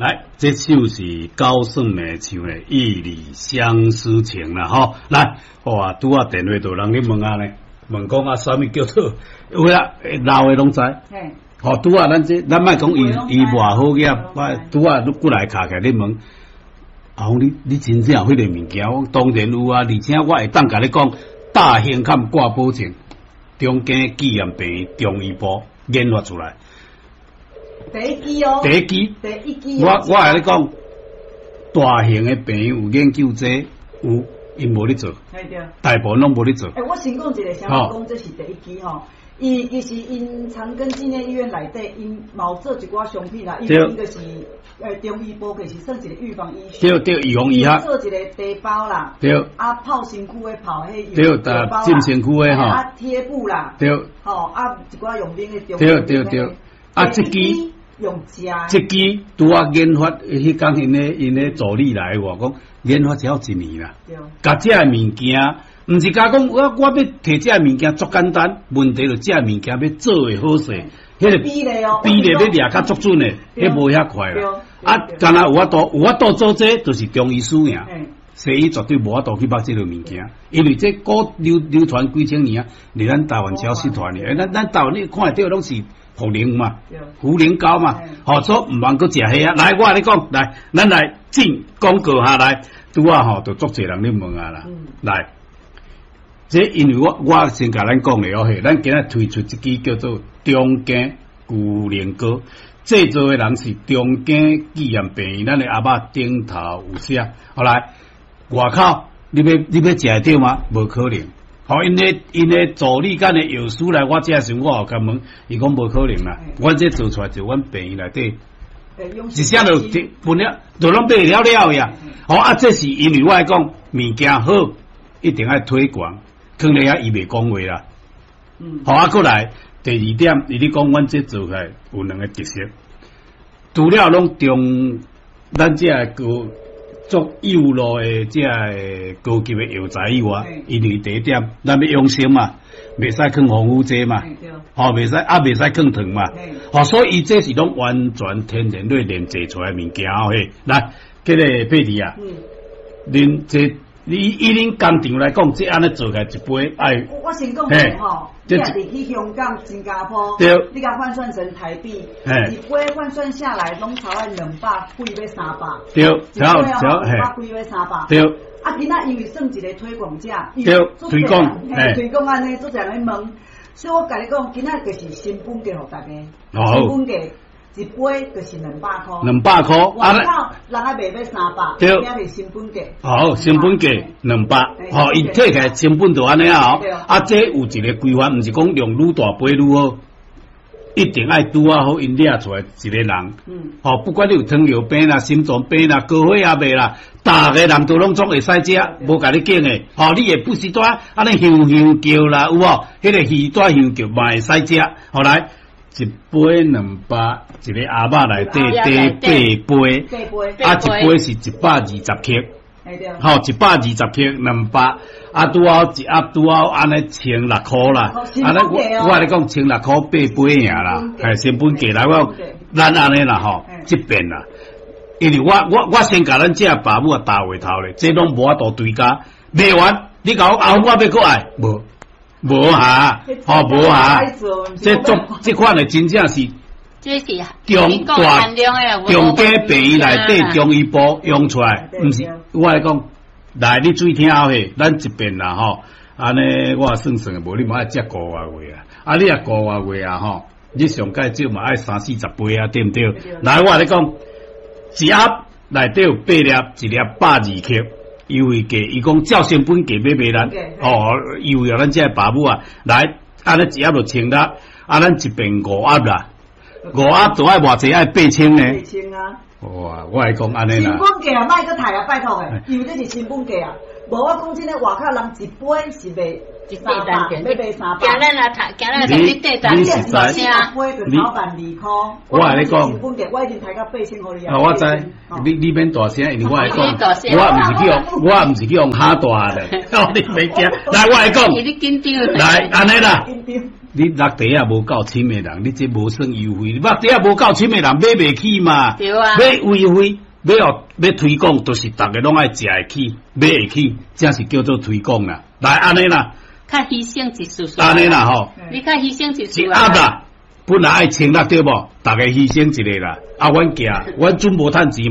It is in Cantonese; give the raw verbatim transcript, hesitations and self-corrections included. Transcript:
来，这首是高胜美唱的《一里相思情》啦，吼！来，哇，拄啊电话都有人咧问啊咧，问讲啊，啥物叫做？有啊，老的拢知。嘿。吼，拄啊，咱这咱莫讲伊伊偌好个，我拄啊过来卡起咧问，啊，你你真正有迄个物件？我当然有啊，而且我会当甲你讲，大兴坎挂保证，中间纪念病中医部研发出来。 第一支哦， 第一支， 第一支。 我我来你讲，大型的病有研究这有，因无咧做，大部分拢无咧做。 诶、欸，我先讲一个，想要讲这是第一支吼。伊其实因长庚纪念医院内底，因冇做一寡商品啦，因为伊个是诶中医部，其实算一个预防医学。 对对，预防医学。 做一个茶包啦。对。啊，泡身躯的泡迄对，打浸身躯的吼。 啊，贴布啦。 对。 吼啊，一寡用品的中。 对对对。啊，这支用食。 这支拄啊研发，迄讲因咧因咧助理来话讲，研发只要一年啦。对。甲这物件。毋是甲讲我我要摕这物件足简单，问题就这物件要做诶好势，迄个比例哦， 比例要掠较足准诶，迄无遐快啦。啊，干那有法度有法度做这，就是中医师呀。西医绝对无法度去捌这个物件，因为这古流流传几千年啊，离咱台湾消失团诶，咱咱台湾你看得到拢是茯苓嘛，茯苓膏嘛，好所唔通搁食迄啊。来，我跟你讲，来，咱来进广告下来，拄啊吼，就足侪人咧问啊啦，来。这因为我我先甲咱讲了嘿，咱今日推出一支叫做中间固灵膏，制作的人是中间纪念病院，咱的阿嬷顶头有写。后来外口你要你要食得到吗？无可能。好，因为因为助理间的药师来我这时我有甲问，伊讲无可能啦。阮这做出来就阮病院内底，一下就分了，就拢买了了呀。好啊，这是因为我来讲物件好，一定要推广。可能遐伊袂讲话啦，嗯，好啊，过来第二点，伊咧讲阮这做起来有两个特色，除了拢中咱这个做幼路的这个高级的药材以外，因为第一点，咱要养生嘛，袂使放防腐剂嘛，吼，袂使啊，袂使放糖嘛，吼，所以伊这是拢完全天然类炼制出来物件嘿。来，这个贝蒂啊，恁这。你以恁工厂来讲，这安尼做起来一杯爱。 我先讲下吼，你若是去香港、新加坡，你甲换算成台币，一杯换算下来拢超爱两百几要三百。 对， 只要只要两百几要三百。对。啊，今仔因为算一个推广价， 对，推广， 嘿，推广安尼做人咧问，所以我甲你讲，今仔就是成本价互大家，成本价。一杯就是两百块， 两百块， 外口人爱卖要三百， 对， 遐是成本价。 好，成本价两百，好，伊摕起来成本就安尼啊，啊，这有一个规范，毋是讲用愈大杯愈好，一定爱拄啊好因掠出来一个人，嗯，好，不管你有糖尿病啦、心脏病啦、高血压病啦，大个人都拢总会使食，无甲你拣诶，好，你也不时带安尼香香叫啦，有无？迄个鱼带香叫嘛会使食，好来。一杯两百，一个阿嬷内底得八杯，啊，一杯是一百二十克，好，一百二十克两百，啊，拄好一盒拄好安尼千六箍啦，啊，尼我我来讲千六箍八杯尔啦，系成本价来我咱安尼啦吼，即边啦，因为我我我先甲咱这爸母啊打回头咧，这拢无法度对价，卖完你甲我后我要过来无？无哈，哦无哈，这做这款的真正是， 这是中大中间病院内底中医部用出来，毋是我来讲，来你注意听好嘿，咱这边啦吼，安尼我算算无你嘛爱食五外月啊，啊你啊五外月啊吼，你上介少嘛爱三四十杯啊，对毋对？来我来讲，一盒内底有八粒，一粒百二克。优惠价，伊讲照成本价买卖咱，哦，优惠咱这爸母啊，来，啊，咱一盒就千啦，啊，咱一边五盒啦，五盒就爱偌济，爱八千呢。八千啊！ 哇，我来讲安尼啦。 成本价啊，卖个太啊，拜托诶，因为这是成本价啊，无我讲真诶，外口人一杯是卖三百，要卖三百。 今日啦，今日台你对单你是知？ 你老板二箍， 我来你讲， 成本价我已经抬到八千互你啊。我知，你你免大声，因为我来讲，我毋是去用，我毋是去用哈大的，你袂惊。来，我来讲，来安尼啦， 你落地也无够深的人，你这无算优惠。落地也无够深的人买袂起嘛。 对啊。 买优惠，要要要推广，就是大家拢爱食会起，买会起，才是叫做推广啦。来安尼啦。 较牺牲一丝丝。 安尼啦吼。 你较牺牲一丝。 一压啦，本来爱清啦对无？大家牺牲一个啦。啊，阮行，阮准无趁钱。